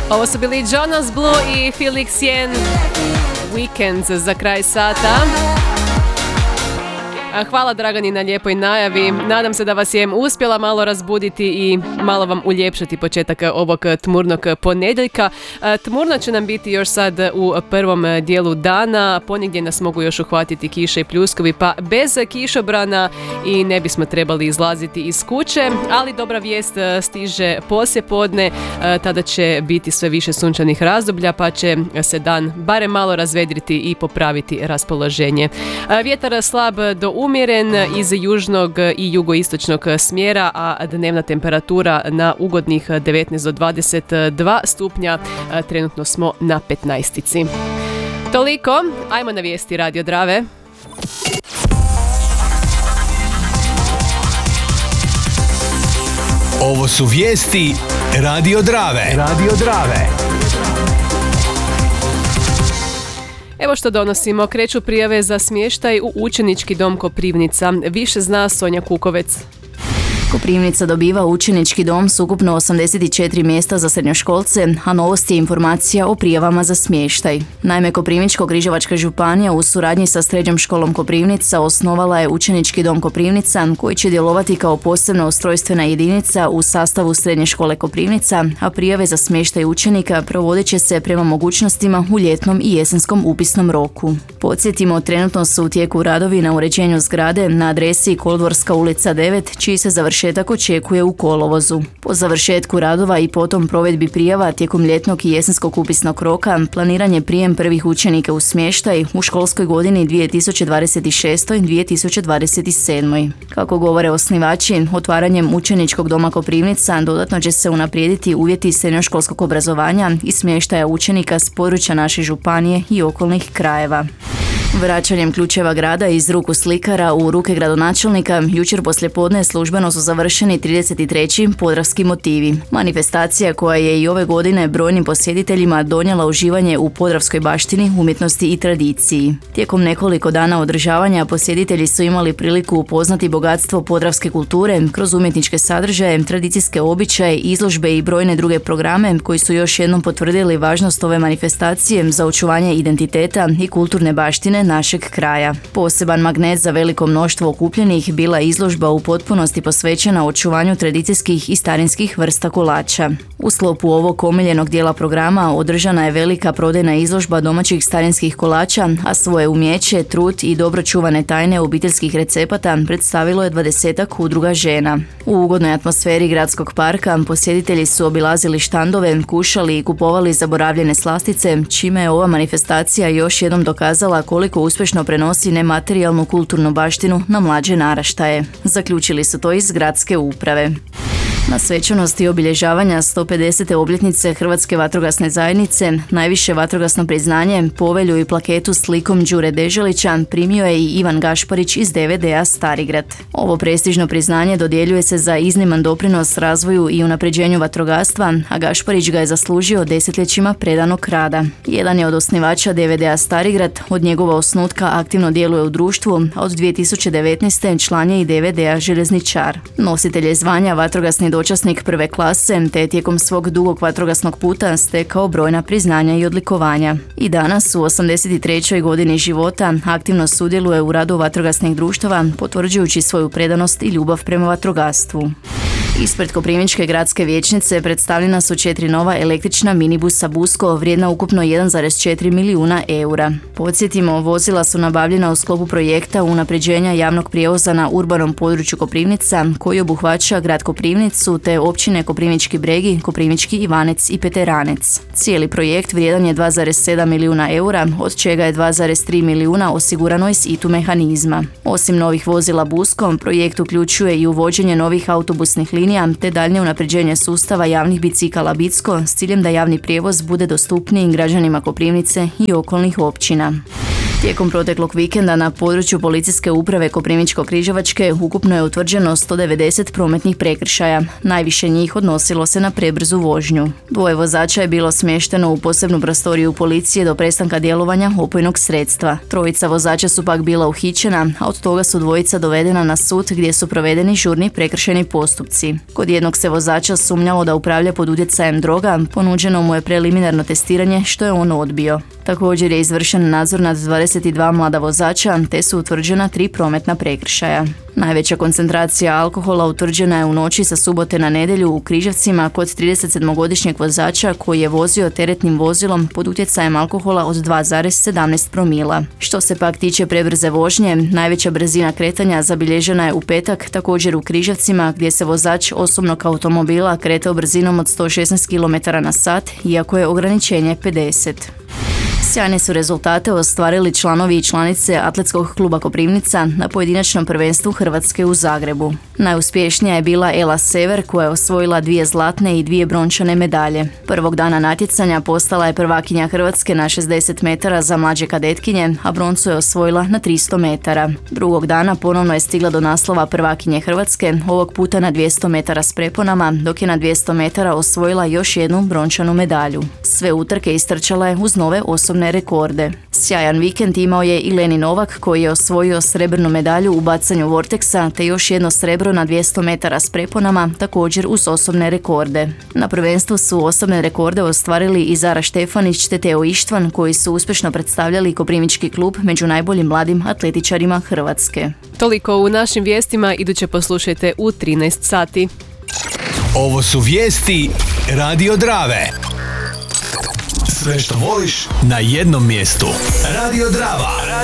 Ovo su bili Jonas Blue i Felix Yen, Weekends za kraj sata. Hvala Dragani na lijepoj najavi. Nadam se da vas je uspjela malo razbuditi i malo vam uljepšati početak ovog tmurnog ponedjeljka. Tmurno će nam biti još sad u prvom dijelu dana. Ponegdje nas mogu još uhvatiti kiše i pljuskovi, pa bez kišobrana i ne bismo trebali izlaziti iz kuće. Ali dobra vijest stiže poslijepodne. Tada će biti sve više sunčanih razdoblja, pa će se dan barem malo razvedriti i popraviti raspoloženje. Vjetar slab do umjeren iz južnog i jugoistočnog smjera, a dnevna temperatura na ugodnih 19 do 22 stupnja. Trenutno smo na 15. Toliko, ajmo na vijesti Radio Drave. Ovo su vijesti Radio Drave. Radio Drave. Evo što donosimo. Kreću prijave za smještaj u učenički dom Koprivnica. Više zna Sonja Kukovec. Koprivnica dobiva učenički dom s ukupno 84 mjesta za srednjoškolce, a novost je informacija o prijavama za smještaj. Naime, Koprivničko-križevačka županija u suradnji sa Srednjom školom Koprivnica osnovala je učenički dom Koprivnica koji će djelovati kao posebna ustrojstvena jedinica u sastavu Srednje škole Koprivnica, a prijave za smještaj učenika provodit će se prema mogućnostima u ljetnom i jesenskom upisnom roku. Podsjetimo, trenutno su u tijeku radovi na uređenju zgrade na adresi Kolodvorska ulica 9, čiji se završetak očekuje u kolovozu. Po završetku radova i potom provedbi prijava tijekom ljetnog i jesenskog upisnog roka planiran je prijem prvih učenika u smještaj u školskoj godini 2026-2027. Kako govore osnivači, otvaranjem učeničkog doma Koprivnica dodatno će se unaprijediti uvjeti srednjoškolskog obrazovanja i smještaja učenika s područja naše županije i okolnih krajeva. Vraćanjem ključeva grada iz ruku slikara u ruke gradonačelnika, jučer poslijepodne službeno su završeni 33. Podravski motivi. Manifestacija koja je i ove godine brojnim posjetiteljima donijela uživanje u podravskoj baštini, umjetnosti i tradiciji. Tijekom nekoliko dana održavanja posjetitelji su imali priliku upoznati bogatstvo podravske kulture kroz umjetničke sadržaje, tradicijske običaje, izložbe i brojne druge programe koji su još jednom potvrdili važnost ove manifestacije za očuvanje identiteta i kulturne baštine našeg kraja. Poseban magnet za veliko mnoštvo okupljenih bila je izložba u potpunosti posvećena očuvanju tradicijskih i starinskih vrsta kolača. U sklopu ovog omiljenog dijela programa održana je velika prodajna izložba domaćih starinskih kolača, a svoje umjeće, trud i dobro čuvane tajne obiteljskih recepata predstavilo je 20-ak udruga žena. U ugodnoj atmosferi gradskog parka posjetitelji su obilazili štandove, kušali i kupovali zaboravljene slastice, čime je ova manifestacija još jednom dokazala koliko uspješno prenosi nematerijalnu kulturnu baštinu na mlađe naraštaje. Zaključili su to iz gradske uprave. Na svečanosti obilježavanja 150. obljetnice Hrvatske vatrogasne zajednice najviše vatrogasno priznanje, povelju i plaketu s likom Đure Deželića primio je i Ivan Gašparić iz DVD-a Starigrad. Ovo prestižno priznanje dodjeljuje se za izniman doprinos razvoju i unapređenju vatrogastva, a Gašparić ga je zaslužio desetljećima predanog rada. Jedan je od osnivača DVD-a Starigrad, od njegova osnutka aktivno djeluje u društvu, a od 2019. član je i DVD-a Željezničar. Nositelj je zvanja vatrogasni dočasnik prve klase, te je tijekom svog dugog vatrogasnog puta stekao brojna priznanja i odlikovanja. I danas u 83. godini života aktivno sudjeluje u radu vatrogasnih društava, potvrđujući svoju predanost i ljubav prema vatrogastvu. Ispred Koprivničke gradske vijećnice predstavljena su 4 nova električna minibusa Busko vrijedna ukupno 1,4 milijuna eura. Podsjetimo, vozila su nabavljena u sklopu projekta unapređenja javnog prijevoza na urbanom području Koprivnica, koji obuhvaća grad Koprivnicu te općine Koprivnički Bregi, Koprivnički Ivanec i Peteranec. Cijeli projekt vrijedan je 2,7 milijuna eura, od čega je 2,3 milijuna osigurano iz ITU mehanizma. Osim novih vozila Busko, projekt uključuje i uvođenje novih autobusnih linija te daljnje unapređenje sustava javnih bicikala Bicko s ciljem da javni prijevoz bude dostupniji građanima Koprivnice i okolnih općina. Tijekom proteklog vikenda na području policijske uprave Koprivničko-križevačke ukupno je utvrđeno 190 prometnih prekršaja. Najviše njih odnosilo se na prebrzu vožnju. 2 vozača je bilo smješteno u posebnu prostoriju policije do prestanka djelovanja opojnog sredstva. 3 vozača su pak bila uhićena, a od toga su 2 dovedena na sud gdje su provedeni žurni prekršajni postupci. Kod jednog se vozača sumnjalo da upravlja pod utjecajem droga, ponuđeno mu je preliminarno testiranje što je on odbio. Također je izvršen nadzor nad 22 mlada vozača te su utvrđena 3 prometna prekršaja. Najveća koncentracija alkohola utvrđena je u noći sa subote na nedjelju u Križevcima kod 37-godišnjeg vozača koji je vozio teretnim vozilom pod utjecajem alkohola od 2,17 promila. Što se pak tiče prebrze vožnje, najveća brzina kretanja zabilježena je u petak također u Križevcima gdje se vozač osobnog automobila kretao brzinom od 116 km/h iako je ograničenje 50. Sjajne su rezultate ostvarili članovi i članice Atletskog kluba Koprivnica na pojedinačnom prvenstvu Hrvatske u Zagrebu. Najuspješnija je bila Ela Sever koja je osvojila 2 zlatne i 2 brončane medalje. Prvog dana natjecanja postala je prvakinja Hrvatske na 60 metara za mlađe kadetkinje, a broncu je osvojila na 300 metara. Drugog dana ponovno je stigla do naslova prvakinje Hrvatske, ovog puta na 200 metara s preponama, dok je na 200 metara osvojila još jednu brončanu medalju. Sve utrke istrčala je uz nove osobne rekorde. Sjajan vikend imao je i Leni Novak koji je osvojio srebrnu medalju u bacanju vorteksa te još jedno srebro na 200 metara s preponama, također uz osobne rekorde. Na prvenstvu su osobne rekorde ostvarili i Zara Štefanić te Teo Ištvan koji su uspješno predstavljali Koprivnički klub među najboljim mladim atletičarima Hrvatske. Toliko u našim vijestima, iduće poslušajte u 13 sati. Ovo su vijesti Radio Drave. Sve što voliš na jednom mjestu. Radio Drava.